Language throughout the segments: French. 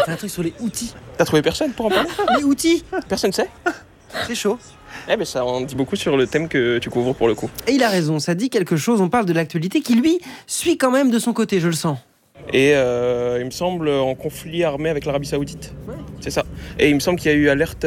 On fait un truc sur les outils. T'as trouvé personne pour en parler? Les outils. Personne sait? C'est chaud. Eh ben ça en dit beaucoup sur le thème que tu couvres pour le coup. Et il a raison, ça dit quelque chose. On parle de l'actualité qui, lui, suit quand même de son côté, je le sens. Et il me semble en conflit armé avec l'Arabie Saoudite. Ouais. C'est ça. Et il me semble qu'il y a eu alerte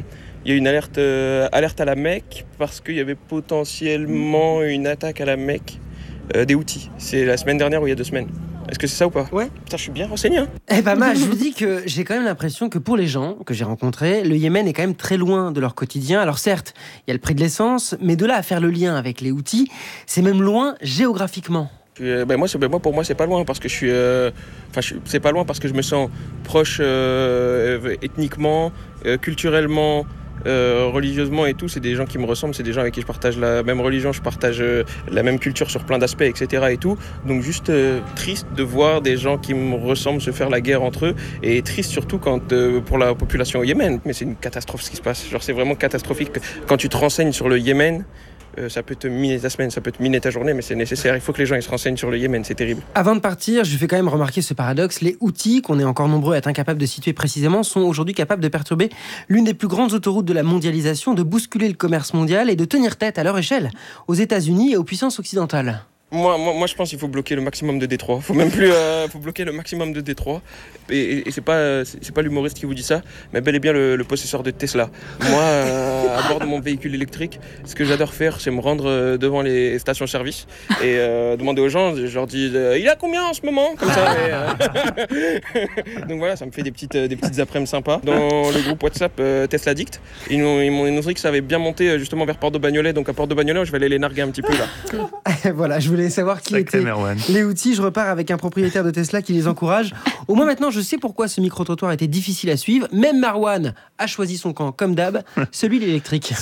à la Mecque parce qu'il y avait potentiellement une attaque à la Mecque des Houthis. C'est la semaine dernière ou il y a 2 semaines. Est-ce que c'est ça ou pas? Ouais. Putain, je suis bien renseigné. Hein. Eh pas mal, je vous dis que j'ai quand même l'impression que pour les gens que j'ai rencontrés, le Yémen est quand même très loin de leur quotidien. Alors certes, il y a le prix de l'essence, mais de là à faire le lien avec les Houthis, c'est même loin géographiquement. Pour moi, c'est pas loin parce que c'est pas loin parce que je me sens proche ethniquement, culturellement, religieusement et tout. C'est des gens qui me ressemblent, c'est des gens avec qui je partage la même religion, je partage la même culture sur plein d'aspects, etc. et tout. Donc juste triste de voir des gens qui me ressemblent se faire la guerre entre eux et triste surtout pour la population au Yémen. Mais c'est une catastrophe ce qui se passe. Genre c'est vraiment catastrophique. Quand tu te renseignes sur le Yémen, ça peut te miner ta semaine, ça peut te miner ta journée, mais c'est nécessaire. Il faut que les gens ils se renseignent sur le Yémen, c'est terrible. Avant de partir, je fais quand même remarquer ce paradoxe. Les Houthis, qu'on est encore nombreux à être incapables de situer précisément, sont aujourd'hui capables de perturber l'une des plus grandes autoroutes de la mondialisation, de bousculer le commerce mondial et de tenir tête à leur échelle aux États-Unis et aux puissances occidentales. Moi, je pense qu'il faut bloquer le maximum de Détroit. Faut bloquer le maximum de Détroit. Et c'est pas l'humoriste qui vous dit ça, mais bel et bien le possesseur de Tesla. Moi, à bord de mon véhicule électrique, ce que j'adore faire, c'est me rendre devant les stations-service et demander aux gens. Je leur dis, il a combien en ce moment? Comme ça. Donc voilà, ça me fait des petites après-midi sympas. Dans le groupe WhatsApp Tesla Addict, ils nous dit que ça avait bien monté justement vers Port-de-Bagnolet. Donc à Port-de-Bagnolet, je vais aller les narguer un petit peu là. Voilà, je voulais savoir qui étaient les Houthis. Je repars avec un propriétaire de Tesla qui les encourage. Au moins maintenant, je sais pourquoi ce micro-trottoir était difficile à suivre. Même Marwan a choisi son camp, comme d'hab, celui de l'électrique.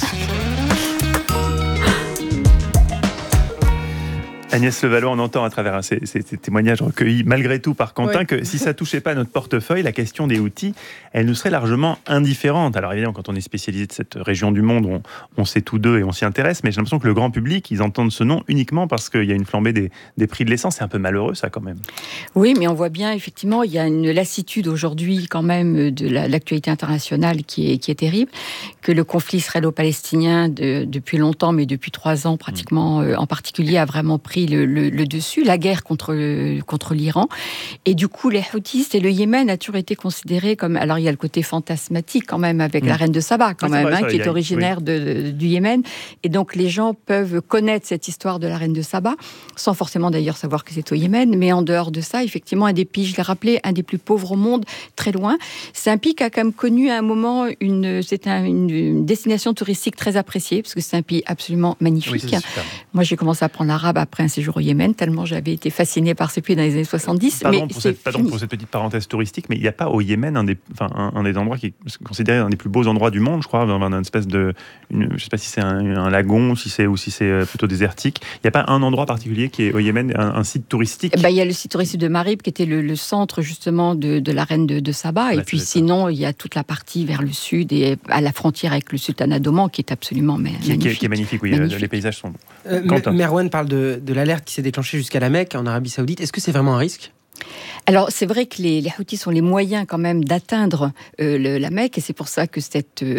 Agnès Levallois, on entend à travers ces témoignages recueillis malgré tout par Quentin que si ça touchait pas à notre portefeuille, la question des Houthis, elle nous serait largement indifférente. Alors évidemment, quand on est spécialisé de cette région du monde, on sait tous d'eux et on s'y intéresse, mais j'ai l'impression que le grand public, ils entendent ce nom uniquement parce qu'il y a une flambée des prix de l'essence. C'est un peu malheureux ça quand même. Oui, mais on voit bien effectivement, il y a une lassitude aujourd'hui quand même de l'actualité internationale qui est terrible, que le conflit israélo-palestinien depuis longtemps, mais depuis 3 ans pratiquement en particulier, a vraiment pris le dessus, la guerre contre l'Iran. Et du coup, les Houthis et le Yémen a toujours été considéré comme... Alors, il y a le côté fantasmatique quand même, avec la reine de Saba, quand même, qui est originaire du Yémen. Et donc, les gens peuvent connaître cette histoire de la reine de Saba, sans forcément d'ailleurs savoir que c'est au Yémen. Mais en dehors de ça, effectivement, un des pays, je l'ai rappelé, un des plus pauvres au monde, très loin. C'est un pays qui a quand même connu à un moment une destination touristique très appréciée, parce que c'est un pays absolument magnifique. Oui, moi, j'ai commencé à apprendre l'arabe après un séjour au Yémen, tellement j'avais été fascinée par ce pays dans les années 70. Pardon pour cette petite parenthèse touristique, mais il n'y a pas au Yémen un des endroits qui est considéré un des plus beaux endroits du monde, je crois, dans une espèce de... je ne sais pas si c'est un lagon, si c'est plutôt désertique. Il n'y a pas un endroit particulier qui est au Yémen, un site touristique? Il y a le site touristique de Marib, qui était le centre justement de la reine de Saba. Et puis sinon, il y a toute la partie vers le sud et à la frontière avec le sultanat d'Oman, qui est absolument magnifique. Qui est magnifique, oui. Magnifique. Les paysages sont beaux. Merwan parle de l'alerte qui s'est déclenchée jusqu'à la Mecque, en Arabie Saoudite. Est-ce que c'est vraiment un risque ? Alors, c'est vrai que les Houthis sont les moyens quand même d'atteindre la Mecque, et c'est pour ça que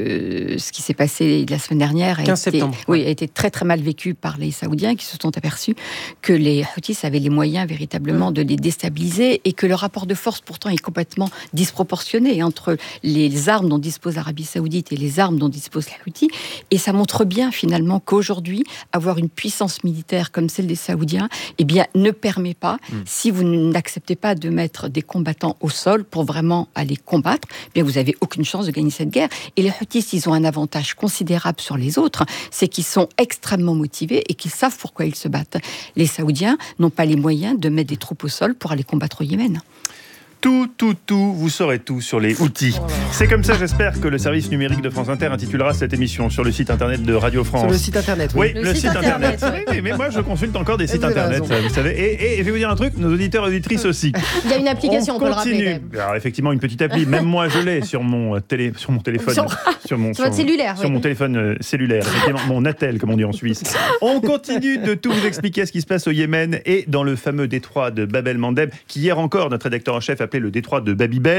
ce qui s'est passé la semaine dernière a été très très mal vécu par les Saoudiens, qui se sont aperçus que les Houthis avaient les moyens véritablement de les déstabiliser, et que le rapport de force pourtant est complètement disproportionné entre les armes dont dispose l'Arabie Saoudite et les armes dont disposent les Houthis. Et ça montre bien finalement qu'aujourd'hui, avoir une puissance militaire comme celle des Saoudiens, ne permet pas, si vous n'acceptez pas de mettre des combattants au sol pour vraiment aller combattre, vous n'avez aucune chance de gagner cette guerre. Et les Houthis, ils ont un avantage considérable sur les autres, c'est qu'ils sont extrêmement motivés et qu'ils savent pourquoi ils se battent. Les Saoudiens n'ont pas les moyens de mettre des troupes au sol pour aller combattre au Yémen. Tout, vous saurez tout sur les Houthis. C'est comme ça, j'espère, que le service numérique de France Inter intitulera cette émission sur le site internet de Radio France. Sur le site internet, oui. Oui, le site internet. Oui, mais moi, je consulte encore des sites internet, vous savez. Et je vais vous dire un truc, nos auditeurs et auditrices aussi. Il y a une application, on peut le rappeler. Alors, effectivement, une petite appli. Même moi, je l'ai sur mon téléphone. Sur votre cellulaire. Sur mon téléphone cellulaire. Effectivement, mon attel, comme on dit en Suisse. On continue de tout vous expliquer ce qui se passe au Yémen et dans le fameux détroit de Bab el-Mandeb, qui hier encore, notre rédacteur en chef appelait le détroit de Babybel.